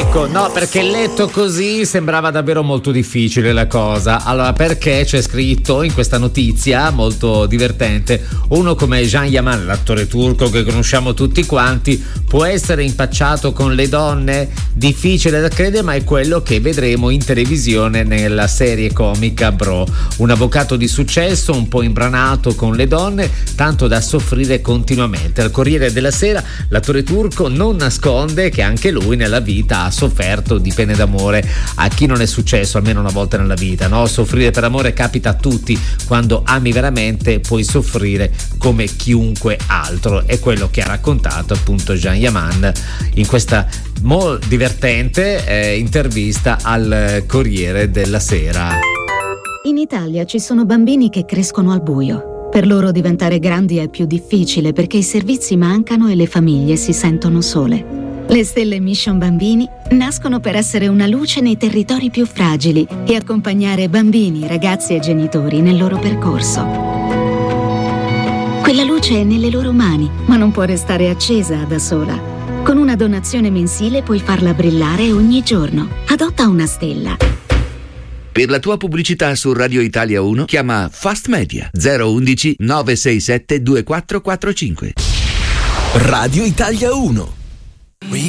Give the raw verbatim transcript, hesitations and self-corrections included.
Ecco, no, perché letto così sembrava davvero molto difficile la cosa. Allora, perché c'è scritto in questa notizia molto divertente: uno come Can Yaman, l'attore turco che conosciamo tutti quanti, può essere impacciato con le donne? Difficile da credere, ma è quello che vedremo in televisione nella serie comica Bro. Un avvocato di successo, un po' imbranato con le donne, tanto da soffrire continuamente. Al Corriere della Sera l'attore turco non nasconde che anche lui nella vita ha sofferto di pene d'amore. A chi non è successo almeno una volta nella vita, no? Soffrire per amore capita a tutti. Quando ami veramente puoi soffrire come chiunque altro. È quello che ha raccontato appunto Can Yaman in questa molto divertente eh, intervista al Corriere della Sera. In Italia ci sono bambini che crescono al buio. Per loro diventare grandi è più difficile perché i servizi mancano e le famiglie si sentono sole. Le stelle Mission Bambini nascono per essere una luce nei territori più fragili e accompagnare bambini, ragazzi e genitori nel loro percorso. Quella luce è nelle loro mani, ma non può restare accesa da sola. Con una donazione mensile puoi farla brillare ogni giorno. Adotta una stella. Per la tua pubblicità su Radio Italia uno chiama Fast Media zero undici nove sei sette due quattro quattro cinque. Radio Italia uno.